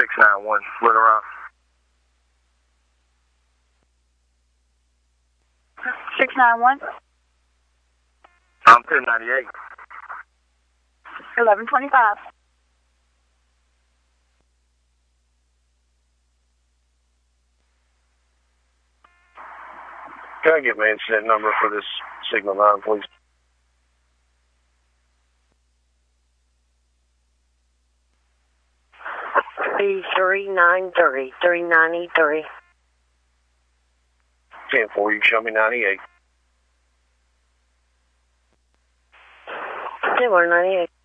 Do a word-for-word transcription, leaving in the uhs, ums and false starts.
six nine one, Little Rock. six nine one? I'm ten ninety-eight. eleven twenty-five. Can I get my incident number for this Signal nine, please? B three nine three, three ninety-three. ten four, you can show me ninety-eight. ten four ninety-eight.